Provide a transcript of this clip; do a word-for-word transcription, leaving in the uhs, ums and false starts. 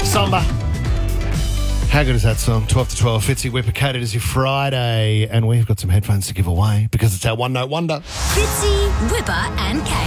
Samba. How good is that song? twelve to twelve. Fitzy Whipper, Kate, it is your Friday, and we've got some headphones to give away because it's our One Note Wonder. Fitzy, Whipper and Kate.